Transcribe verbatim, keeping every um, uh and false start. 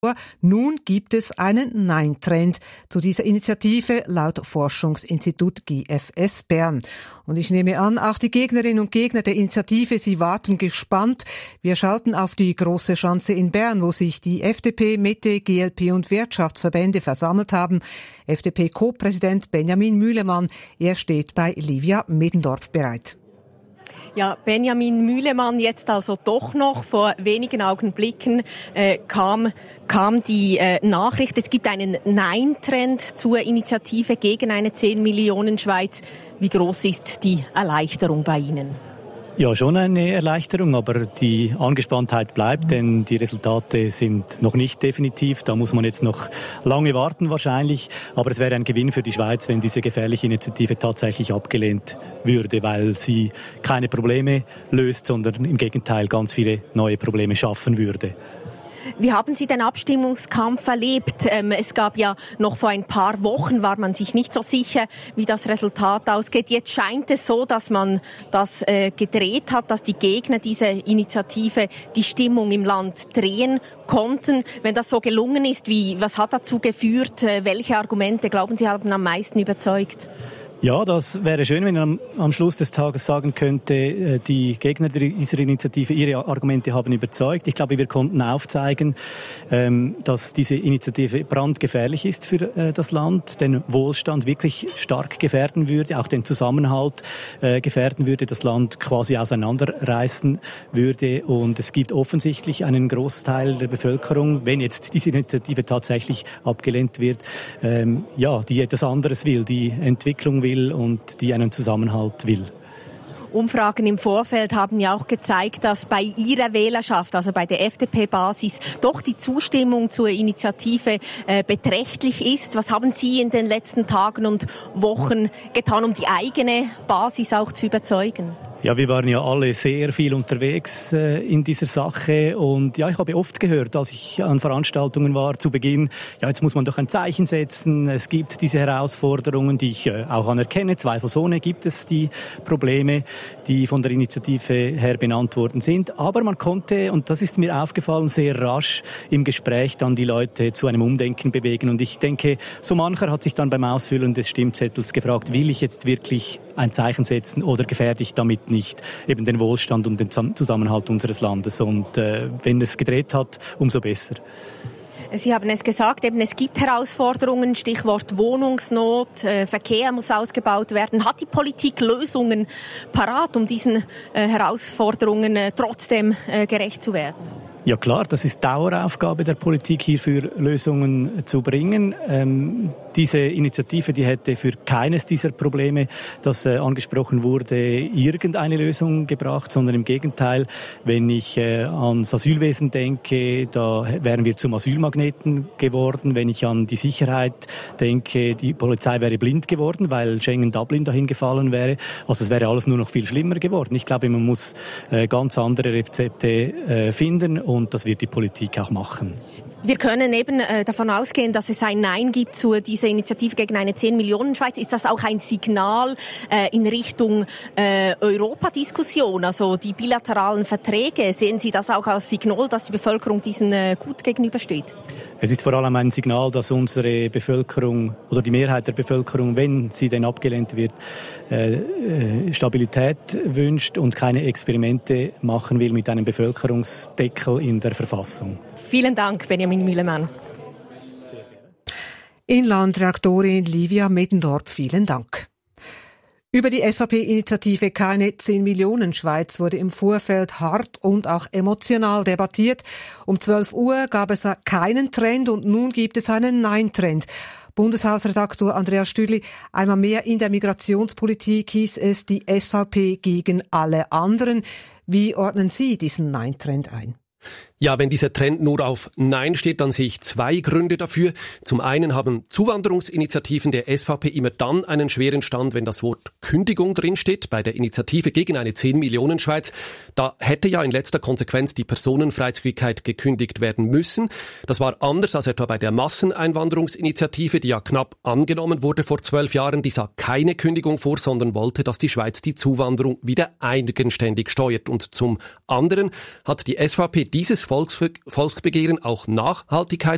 Nun gibt es einen Nein-Trend zu dieser Initiative laut Forschungsinstitut G F S Bern. Und ich nehme an, auch die Gegnerinnen und Gegner der Initiative, sie warten gespannt. Wir schalten auf die große Schanze in Bern, wo sich die F D P, Mitte, G L P und Wirtschaftsverbände versammelt haben. F D P-Co-Präsident Benjamin Mühlemann, er steht bei Livia Middendorf bereit. Ja, Benjamin Mühlemann, jetzt also doch noch vor wenigen Augenblicken äh, kam, kam die äh, Nachricht, es gibt einen Nein-Trend zur Initiative gegen eine zehn Millionen Schweiz. Wie groß ist die Erleichterung bei Ihnen? Ja, schon eine Erleichterung, aber die Angespanntheit bleibt, denn die Resultate sind noch nicht definitiv. Da muss man jetzt noch lange warten wahrscheinlich. Aber es wäre ein Gewinn für die Schweiz, wenn diese gefährliche Initiative tatsächlich abgelehnt würde, weil sie keine Probleme löst, sondern im Gegenteil ganz viele neue Probleme schaffen würde. Wie haben Sie den Abstimmungskampf erlebt? Ähm, es gab ja noch vor ein paar Wochen, war man sich nicht so sicher, wie das Resultat ausgeht. Jetzt scheint es so, dass man das äh, gedreht hat, dass die Gegner dieser Initiative die Stimmung im Land drehen konnten. Wenn das so gelungen ist, wie, was hat dazu geführt? Äh, welche Argumente, glauben Sie, haben am meisten überzeugt? Ja, das wäre schön, wenn man am, am Schluss des Tages sagen könnte, die Gegner dieser Initiative, ihre Argumente haben überzeugt. Ich glaube, wir konnten aufzeigen, dass diese Initiative brandgefährlich ist für das Land, den Wohlstand wirklich stark gefährden würde, auch den Zusammenhalt gefährden würde, das Land quasi auseinanderreißen würde. Und es gibt offensichtlich einen Großteil der Bevölkerung, wenn jetzt diese Initiative tatsächlich abgelehnt wird, ja, die etwas anderes will, die Entwicklung will und die einen Zusammenhalt will. Umfragen im Vorfeld haben ja auch gezeigt, dass bei Ihrer Wählerschaft, also bei der F D P-Basis, doch die Zustimmung zur Initiative äh, beträchtlich ist. Was haben Sie in den letzten Tagen und Wochen getan, um die eigene Basis auch zu überzeugen? Ja, wir waren ja alle sehr viel unterwegs äh, in dieser Sache und ja, ich habe oft gehört, als ich an Veranstaltungen war zu Beginn, ja, jetzt muss man doch ein Zeichen setzen, es gibt diese Herausforderungen, die ich äh, auch anerkenne, zweifelsohne gibt es die Probleme, die von der Initiative her benannt worden sind, aber man konnte, und das ist mir aufgefallen, sehr rasch im Gespräch dann die Leute zu einem Umdenken bewegen und ich denke, so mancher hat sich dann beim Ausfüllen des Stimmzettels gefragt, will ich jetzt wirklich ein Zeichen setzen oder gefährde ich damit nicht eben den Wohlstand und den Zusammenhalt unseres Landes. Und äh, wenn es gedreht hat, umso besser. Sie haben es gesagt, eben es gibt Herausforderungen, Stichwort Wohnungsnot, äh, Verkehr muss ausgebaut werden. Hat die Politik Lösungen parat, um diesen äh, Herausforderungen äh, trotzdem äh, gerecht zu werden? Ja klar, das ist Daueraufgabe der Politik, hierfür Lösungen zu bringen. Ähm, diese Initiative, die hätte für keines dieser Probleme, das äh, angesprochen wurde, irgendeine Lösung gebracht, sondern im Gegenteil, wenn ich äh, ans Asylwesen denke, da wären wir zum Asylmagneten geworden. Wenn ich an die Sicherheit denke, die Polizei wäre blind geworden, weil Schengen-Dublin dahin gefallen wäre. Also es wäre alles nur noch viel schlimmer geworden. Ich glaube, man muss äh, ganz andere Rezepte äh, finden. Und das wird die Politik auch machen. Wir können eben äh, davon ausgehen, dass es ein Nein gibt zu dieser Initiative gegen eine zehn Millionen Schweiz. Ist das auch ein Signal äh, in Richtung äh, Europadiskussion, also die bilateralen Verträge? Sehen Sie das auch als Signal, dass die Bevölkerung diesen äh, gut gegenübersteht? Es ist vor allem ein Signal, dass unsere Bevölkerung oder die Mehrheit der Bevölkerung, wenn sie denn abgelehnt wird, äh, äh, Stabilität wünscht und keine Experimente machen will mit einem Bevölkerungsdeckel in der Verfassung. Vielen Dank, Benjamin Mühlemann. Inlandreaktorin Livia Middendorf, vielen Dank. Über die S V P-Initiative Keine zehn Millionen Schweiz wurde im Vorfeld hart und auch emotional debattiert. Um zwölf Uhr gab es keinen Trend und nun gibt es einen Nein-Trend. Bundeshausredaktor Andreas Stüdli, einmal mehr in der Migrationspolitik hieß es die S V P gegen alle anderen. Wie ordnen Sie diesen Nein-Trend ein? Ja, wenn dieser Trend nur auf Nein steht, dann sehe ich zwei Gründe dafür. Zum einen haben Zuwanderungsinitiativen der S V P immer dann einen schweren Stand, wenn das Wort Kündigung drinsteht. Bei der Initiative gegen eine zehn Millionen Schweiz, da hätte ja in letzter Konsequenz die Personenfreizügigkeit gekündigt werden müssen. Das war anders als etwa bei der Masseneinwanderungsinitiative, die ja knapp angenommen wurde vor zwölf Jahren. Die sah keine Kündigung vor, sondern wollte, dass die Schweiz die Zuwanderung wieder eigenständig steuert. Und zum anderen hat die S V P dieses Volksbegehren auch Nachhaltigkeit